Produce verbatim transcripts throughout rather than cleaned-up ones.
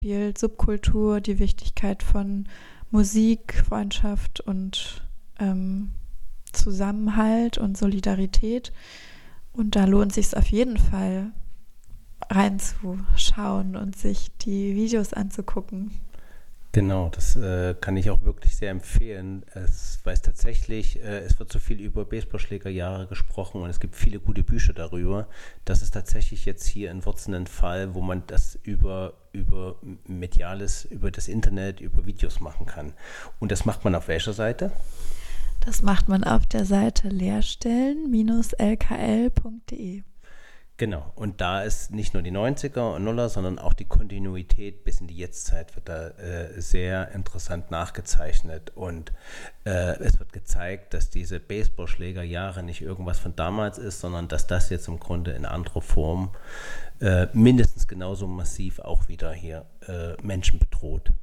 Beispiel Subkultur, die Wichtigkeit von Musik, Freundschaft und ähm, Zusammenhalt und Solidarität. Und da lohnt es sich auf jeden Fall reinzuschauen und sich die Videos anzugucken. Genau, das äh, kann ich auch wirklich sehr empfehlen. Es weiß tatsächlich, äh, es wird so viel über Baseballschlägerjahre gesprochen und es gibt viele gute Bücher darüber. Das ist tatsächlich jetzt hier in Wurzen ein Fall, wo man das über, über mediales, über das Internet, über Videos machen kann. Und das macht man auf welcher Seite? Das macht man auf der Seite leerstellen Bindestrich l k l punkt d e. Genau, und da ist nicht nur die neunziger und Nuller, sondern auch die Kontinuität bis in die Jetztzeit wird da äh, sehr interessant nachgezeichnet. Und äh, es wird gezeigt, dass diese Baseballschlägerjahre nicht irgendwas von damals ist, sondern dass das jetzt im Grunde in anderer Form äh, mindestens genauso massiv auch wieder hier äh, Menschen bedroht.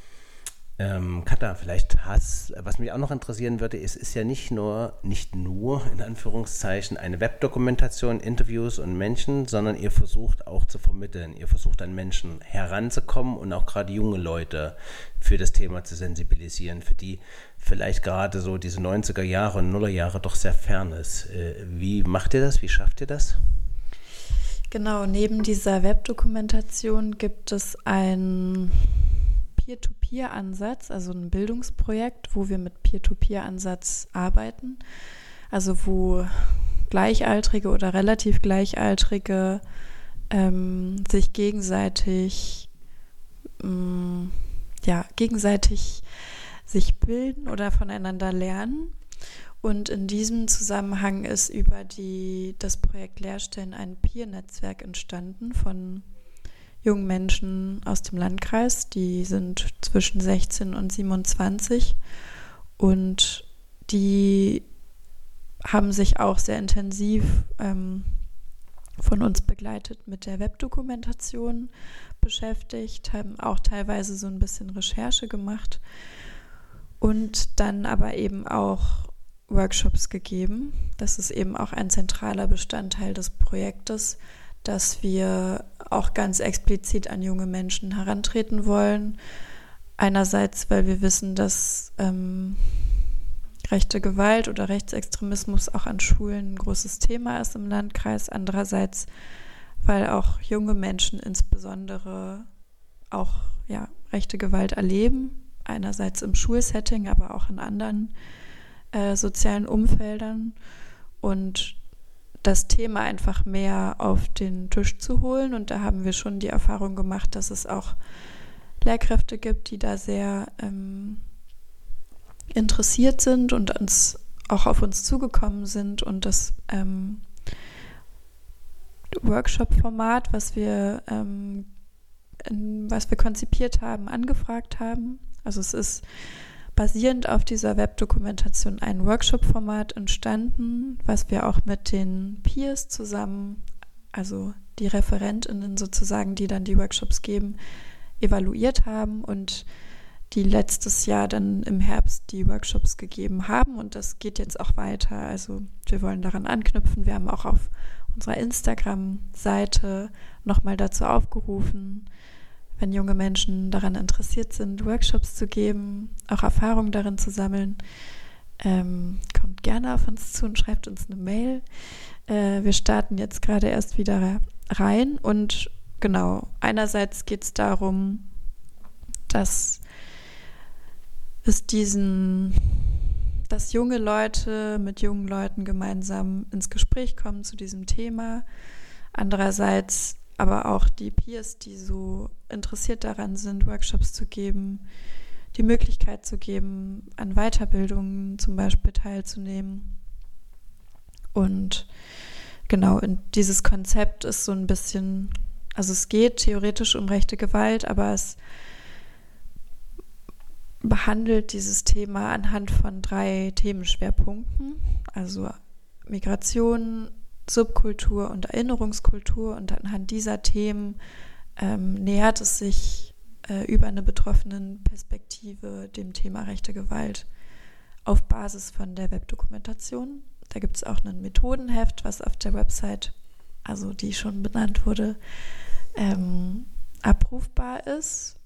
Ähm, Katha, vielleicht hast, was mich auch noch interessieren würde, ist, ist ja nicht nur, nicht nur in Anführungszeichen eine Webdokumentation, Interviews und Menschen, sondern ihr versucht auch zu vermitteln. Ihr versucht an Menschen heranzukommen und auch gerade junge Leute für das Thema zu sensibilisieren, für die vielleicht gerade so diese neunziger Jahre und Nuller Jahre doch sehr fern ist. Äh, wie macht ihr das? Wie schafft ihr das? Genau, neben dieser Webdokumentation gibt es ein Peer-to-Peer-Ansatz, also ein Bildungsprojekt, wo wir mit Peer-to-Peer-Ansatz arbeiten, also wo Gleichaltrige oder relativ Gleichaltrige ähm, sich gegenseitig ähm, ja, gegenseitig sich bilden oder voneinander lernen. Und in diesem Zusammenhang ist über die, das Projekt Leerstellen ein Peer-Netzwerk entstanden von jungen Menschen aus dem Landkreis, die sind zwischen sechzehn und siebenundzwanzig und die haben sich auch sehr intensiv ähm, von uns begleitet mit der Webdokumentation beschäftigt, haben auch teilweise so ein bisschen Recherche gemacht und dann aber eben auch Workshops gegeben. Das ist eben auch ein zentraler Bestandteil des Projektes, dass wir auch ganz explizit an junge Menschen herantreten wollen. Einerseits, weil wir wissen, dass ähm, rechte Gewalt oder Rechtsextremismus auch an Schulen ein großes Thema ist im Landkreis. Andererseits, weil auch junge Menschen insbesondere auch ja, rechte Gewalt erleben. Einerseits im Schulsetting, aber auch in anderen äh, sozialen Umfeldern. Und das Thema einfach mehr auf den Tisch zu holen. Und da haben wir schon die Erfahrung gemacht, dass es auch Lehrkräfte gibt, die da sehr ähm, interessiert sind und uns auch auf uns zugekommen sind. Und das ähm, Workshop-Format, was wir, ähm, in, was wir konzipiert haben, angefragt haben. Also es ist basierend auf dieser Webdokumentation ein Workshop-Format entstanden, was wir auch mit den Peers zusammen, also die ReferentInnen sozusagen, die dann die Workshops geben, evaluiert haben und die letztes Jahr dann im Herbst die Workshops gegeben haben und das geht jetzt auch weiter. Also wir wollen daran anknüpfen. Wir haben auch auf unserer Instagram-Seite nochmal dazu aufgerufen, wenn junge Menschen daran interessiert sind, Workshops zu geben, auch Erfahrungen darin zu sammeln, ähm, kommt gerne auf uns zu und schreibt uns eine Mail. Äh, wir starten jetzt gerade erst wieder rein und genau, einerseits geht es darum, dass es diesen, dass junge Leute mit jungen Leuten gemeinsam ins Gespräch kommen zu diesem Thema. Andererseits aber auch die Peers, die so interessiert daran sind, Workshops zu geben, die Möglichkeit zu geben, an Weiterbildungen zum Beispiel teilzunehmen. Und genau, in dieses Konzept ist so ein bisschen, also es geht theoretisch um rechte Gewalt, aber es behandelt dieses Thema anhand von drei Themenschwerpunkten, also Migration, Subkultur und Erinnerungskultur und anhand dieser Themen ähm, nähert es sich äh, über eine betroffenen Perspektive dem Thema rechte Gewalt auf Basis von der Webdokumentation. Da gibt es auch ein Methodenheft, was auf der Website, also die schon benannt wurde, ähm, abrufbar ist